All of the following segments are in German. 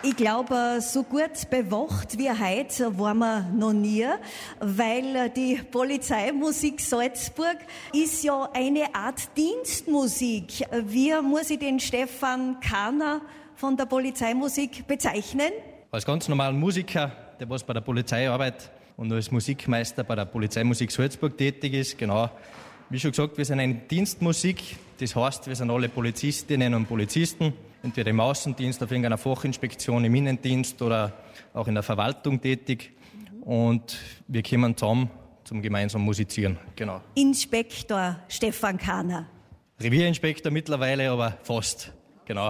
Ich glaube, so gut bewacht wie heute waren wir noch nie, weil die Polizeimusik Salzburg ist ja eine Art Dienstmusik. Wie muss ich den Stefan Kahner von der Polizeimusik bezeichnen? Als ganz normalen Musiker, der was bei der Polizei arbeitet und als Musikmeister bei der Polizeimusik Salzburg tätig ist, genau. Wie schon gesagt, wir sind eine Dienstmusik. Das heißt, wir sind alle Polizistinnen und Polizisten, entweder im Außendienst, auf irgendeiner Fachinspektion, im Innendienst oder auch in der Verwaltung tätig. Und wir kommen zusammen zum gemeinsamen Musizieren. Genau. Inspektor Stefan Kahner. Revierinspektor mittlerweile, aber fast. Genau.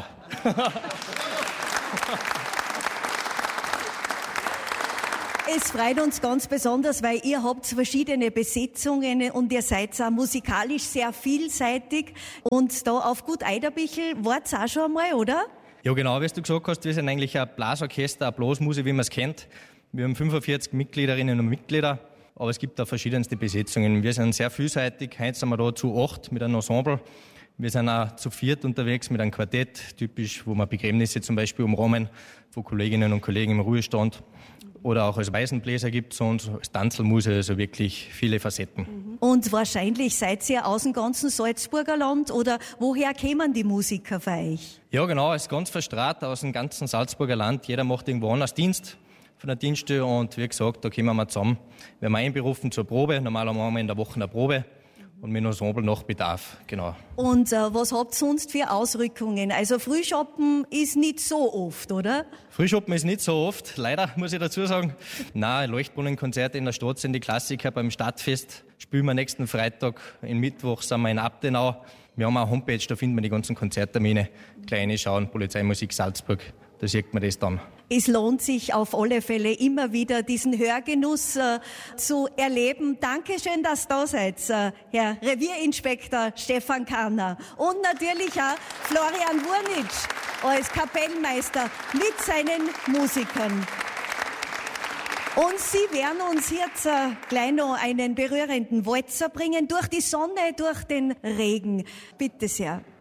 Es freut uns ganz besonders, weil ihr habt verschiedene Besetzungen und ihr seid auch musikalisch sehr vielseitig. Und da auf Gut Eiderbichel wart's auch schon einmal, oder? Ja genau, wie du gesagt hast, wir sind eigentlich ein Blasorchester, eine Blasmusik, wie man es kennt. Wir haben 45 Mitgliederinnen und Mitglieder, aber es gibt auch verschiedenste Besetzungen. Wir sind sehr vielseitig, heute sind wir da zu 8 mit einem Ensemble. Wir sind auch zu 4 unterwegs mit einem Quartett, typisch, wo wir Begräbnisse zum Beispiel umrahmen, von Kolleginnen und Kollegen im Ruhestand. Oder auch als Waisenbläser gibt es uns, als Tanzelmuse, also wirklich viele Facetten. Und wahrscheinlich seid ihr aus dem ganzen Salzburger Land oder woher kämen die Musiker für euch? Ja genau, es ist ganz verstrahlt aus dem ganzen Salzburger Land. Jeder macht irgendwo anders Dienst von der Dienststelle und wie gesagt, da kommen wir zusammen. Wir haben einberufen zur Probe, normalerweise haben wir in der Woche eine Probe. Und mit dem Ensemble nach Bedarf, genau. Und was habt ihr sonst für Ausrückungen? Also Frühschoppen ist nicht so oft, oder? Frühschoppen ist nicht so oft, leider, muss ich dazu sagen. Nein, Leuchtbrunnenkonzerte in der Stadt sind die Klassiker. Beim Stadtfest spielen wir nächsten Freitag, im Mittwoch sind wir in Abtenau. Wir haben auch eine Homepage, da findet man die ganzen Konzerttermine. Kleine schauen, Polizeimusik Salzburg, da sieht man das dann. Es lohnt sich auf alle Fälle immer wieder, diesen Hörgenuss zu erleben. Dankeschön, dass ihr da seid, Herr Revierinspektor Stefan Kahner. Und natürlich auch Florian Wurnitsch als Kapellmeister mit seinen Musikern. Und Sie werden uns jetzt gleich noch einen berührenden Walzer bringen, durch die Sonne, durch den Regen. Bitte sehr.